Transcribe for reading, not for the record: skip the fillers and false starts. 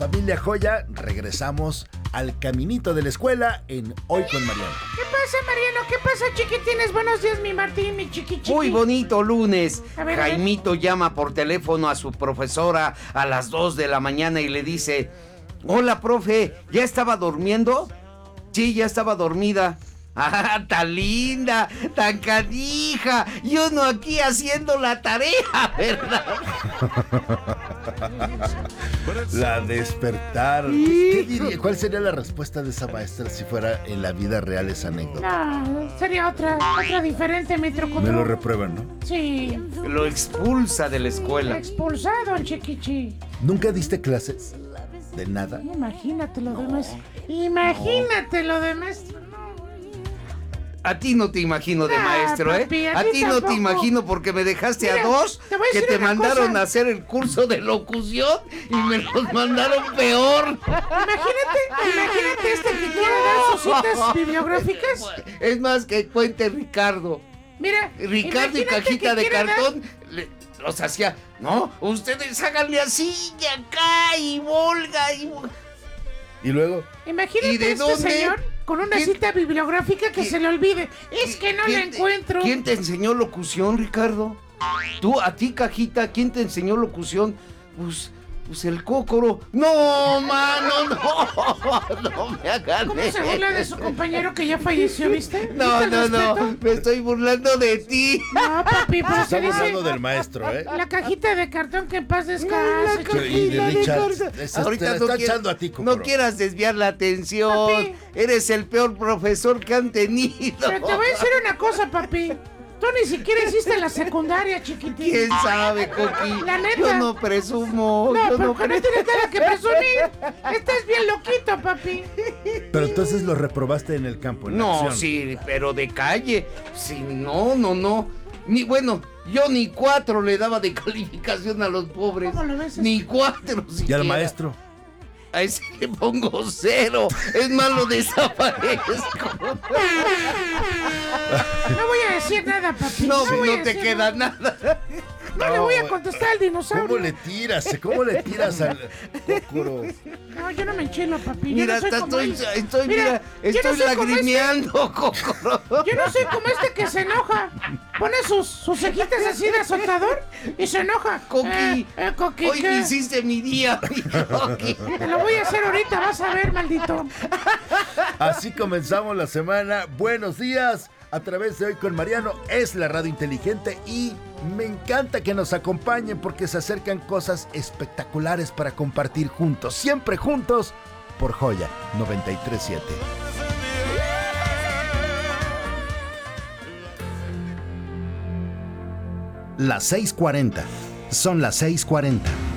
Familia Joya, regresamos al caminito de la escuela en Hoy con Mariano. ¿Qué pasa, Mariano? ¿Qué pasa, chiquitines? Buenos días, mi Martín, mi chiqui. Muy bonito lunes. A ver, Jaimito llama por teléfono a su profesora a las 2 de la mañana y le dice: hola, profe, ¿ya estaba durmiendo? Sí, ya estaba dormida. ¡Ah, tan linda! ¡Tan canija! Y uno aquí haciendo la tarea, ¿verdad? La despertar. ¿Qué diría? ¿Cuál sería la respuesta de esa maestra si fuera en la vida real esa anécdota? No, sería otra diferente, mi truco. Me lo reprueban, ¿no? Sí. Lo expulsa de la escuela. Expulsado, chiquichi. ¿Nunca diste clases? ¿De nada? Imagínate lo demás. Imagínate lo demás. A ti no te imagino de maestro, ¿eh? Papi, a ti no tampoco. te imagino porque me dejaste Mira, a dos te voy a que decir te una mandaron cosa. a hacer el curso de locución y me los mandaron peor. Imagínate este que quiere dar sus citas bibliográficas. Es más, que cuente Ricardo. Mira, Ricardo y imagínate cajita que de quiere dar- cartón los hacía. No, ustedes háganle así y acá y volga y... ¿Y luego? Imagínate ¿Y de este dónde? señor con una ¿Quién? Cita bibliográfica que se le olvide. Es que no la encuentro. ¿Quién te enseñó locución, Ricardo? ¿Tú, a ti, cajita, quién te enseñó locución? Pues el cócoro. No, mano, no me hagan ¿Cómo se burla de su compañero que ya falleció, viste? No, ¿Viste el no, respeto? me estoy burlando de ti. No, papi, pero se Está dice burlando del maestro, ¿eh? la cajita de cartón que en paz descanse. Y de Richard, Ahorita te no está quieras- echando a ti, Cócoro. no quieras desviar la atención. Papi. Eres el peor profesor que han tenido. Pero te voy a decir una cosa, papi. Tú ni siquiera hiciste la secundaria, chiquitín. ¿Quién sabe, Coqui? La neta. Yo no presumo. No, yo pero no que no tienes nada que presumir. Estás bien loquito, papi. Pero entonces lo reprobaste en el campo, en la No, acción. sí, pero de calle. Sí, no. Ni bueno, yo ni 4 le daba de calificación a los pobres. ¿Cómo lo ves? Ni 4 ¿Y siquiera. al maestro? A ese le pongo 0. Es más, lo desaparezco. No voy a decir nada, papi. No, voy a no te decir queda nada. nada. No le voy a contestar al dinosaurio. ¿Cómo le tiras? ¿Cómo le tiras al Cócoro? No, yo no me enchilo, papi. Yo Mira, no soy como él. estoy Mira, yo no estoy soy como lagrimeando, Cócoro. Yo no soy como este que se enoja. Pone sus cejitas así de azotador y se enoja. Coqui, Coqui, hoy ¿qué? me hiciste mi día, mi Coqui. Te lo voy a hacer ahorita, vas a ver, maldito. Así comenzamos la semana. Buenos días. A través de Hoy con Mariano es la radio inteligente y me encanta que nos acompañen porque se acercan cosas espectaculares para compartir juntos, siempre juntos por Joya 93.7. Las 6:40. Son las 6:40.